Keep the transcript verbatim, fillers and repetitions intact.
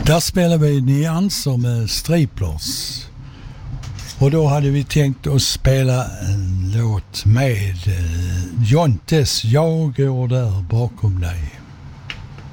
Där spelar vi nyanser med Striplers. Och då hade vi tänkt att spela en låt med eh, Jontes Jag går där bakom dig.